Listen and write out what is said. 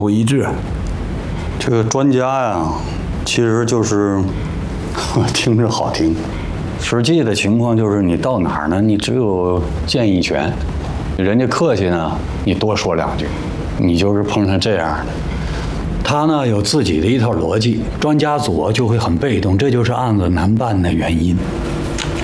不一致。 这个专家呀，其实就是听着好听，实际的情况就是你到哪儿呢，你只有建议权，人家客气呢，你多说两句，你就是碰上这样的。他呢有自己的一套逻辑，专家组就会很被动，这就是案子难办的原因。